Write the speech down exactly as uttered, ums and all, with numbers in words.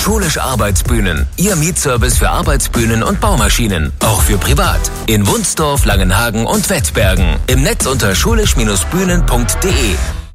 Schulisch Arbeitsbühnen. Ihr Mietservice für Arbeitsbühnen und Baumaschinen. Auch für privat. In Wunsdorf, Langenhagen und Wettbergen. Im Netz unter schulisch Bindestrich bühnen punkt de.